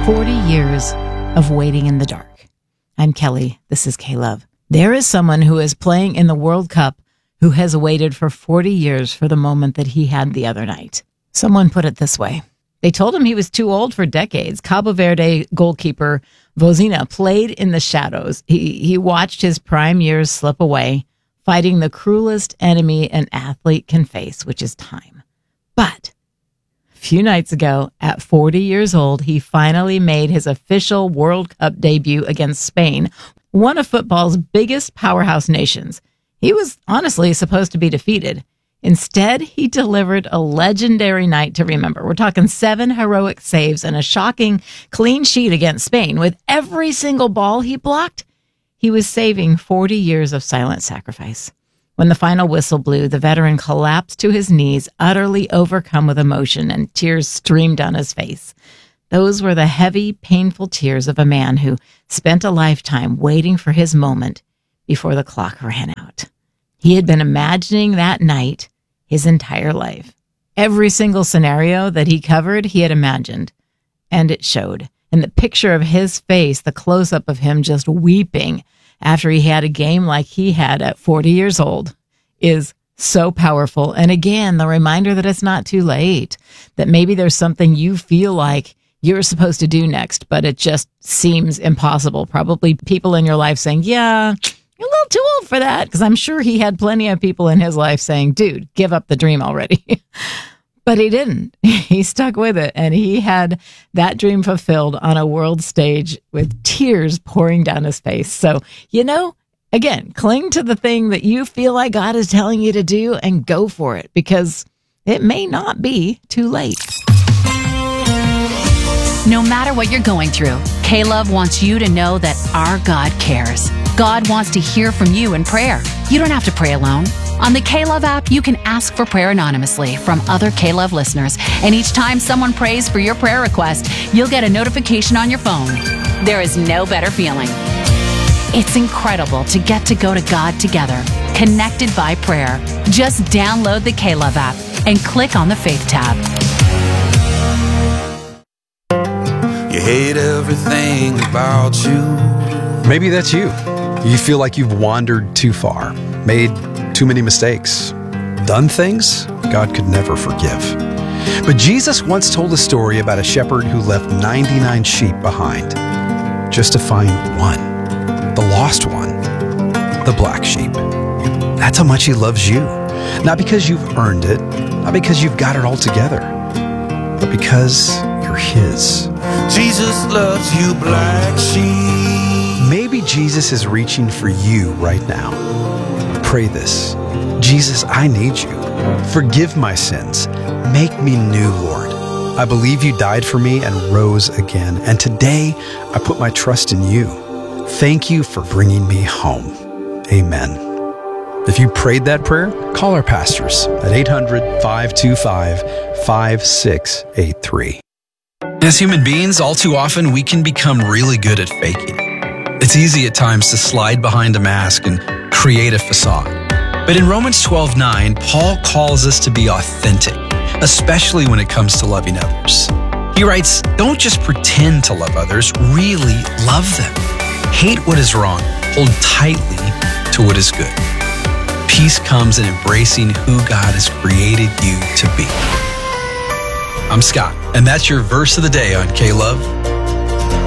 40 years of waiting in the dark. I'm Kelly. This is K-Love. There is someone who is playing in the World Cup who has waited for 40 years for the moment that he had the other night. Someone put it this way. They told him he was too old for decades. Cabo Verde goalkeeper Vozina played in the shadows. He watched his prime years slip away, fighting the cruelest enemy an athlete can face, which is time. But a few nights ago, at 40 years old, he finally made his official World Cup debut against Spain, one of football's biggest powerhouse nations. He was honestly supposed to be defeated. Instead, he delivered a legendary night to remember. We're talking 7 heroic saves and a shocking clean sheet against Spain. With every single ball he blocked, he was saving 40 years of silent sacrifice. When the final whistle blew, the veteran collapsed to his knees, utterly overcome with emotion, and tears streamed down his face. Those were the heavy, painful tears of a man who spent a lifetime waiting for his moment before the clock ran out. He had been imagining that night his entire life. Every single scenario that he covered, he had imagined, and it showed. And the picture of his face, the close-up of him just weeping after he had a game like he had at 40 years old, is so powerful. And again, the reminder that it's not too late, that maybe there's something you feel like you're supposed to do next, but it just seems impossible. Probably people in your life saying, yeah, you're a little too old for that, because I'm sure he had plenty of people in his life saying, dude, give up the dream already. But he didn't. He stuck with it, and he had that dream fulfilled on a world stage with tears pouring down his face. So, again, cling to the thing that you feel like God is telling you to do and go for it, because it may not be too late. No matter what you're going through, K-Love wants you to know that our God cares. God wants to hear from you in prayer. You don't have to pray alone. On the K-Love app, you can ask for prayer anonymously from other K-Love listeners. And each time someone prays for your prayer request, you'll get a notification on your phone. There is no better feeling. It's incredible to get to go to God together, connected by prayer. Just download the K-Love app and click on the Faith tab. You hate everything about you. Maybe that's you. You feel like you've wandered too far, made too many mistakes, done things God could never forgive. But Jesus once told a story about a shepherd who left 99 sheep behind just to find one, the lost one, the black sheep. That's how much he loves you. Not because you've earned it, not because you've got it all together, but because you're his. Jesus loves you, black sheep. Maybe Jesus is reaching for you right now. Pray this. Jesus, I need you. Forgive my sins. Make me new, Lord. I believe you died for me and rose again. And today, I put my trust in you. Thank you for bringing me home. Amen. If you prayed that prayer, call our pastors at 800-525-5683. As human beings, all too often, we can become really good at faking. It's easy at times to slide behind a mask and create a facade. But in Romans 12:9, Paul calls us to be authentic, especially when it comes to loving others. He writes, don't just pretend to love others, really love them. Hate what is wrong, hold tightly to what is good. Peace comes in embracing who God has created you to be. I'm Scott, and that's your verse of the day on K-Love.